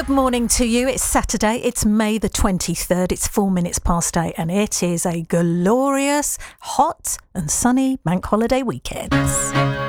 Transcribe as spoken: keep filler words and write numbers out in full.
Good morning to you. It's Saturday. It's May the twenty-third. It's four minutes past eight, and it is a glorious, hot and sunny bank holiday weekend.